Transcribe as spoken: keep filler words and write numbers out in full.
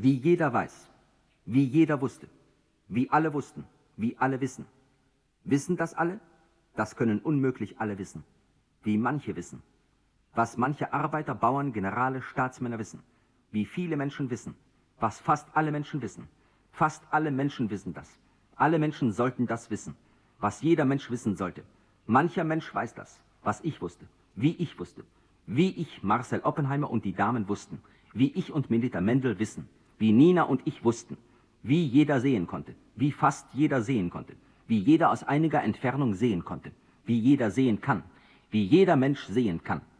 wie jeder weiß, wie jeder wusste, wie alle wussten, wie alle wissen. Wissen das alle? Das können unmöglich alle wissen. Wie manche wissen. Was manche Arbeiter, Bauern, Generale, Staatsmänner wissen. Wie viele Menschen wissen. Was fast alle Menschen wissen. Fast alle Menschen wissen das. Alle Menschen sollten das wissen. Was jeder Mensch wissen sollte. Mancher Mensch weiß das, was ich wusste, wie ich wusste. Wie ich, Marcel Oppenheimer und die Damen wussten. Wie ich und Melita Mendel wissen. Wie Nina und ich wussten. Wie jeder sehen konnte. Wie fast jeder sehen konnte. Wie jeder aus einiger Entfernung sehen konnte. Wie jeder sehen kann. Wie jeder Mensch sehen kann.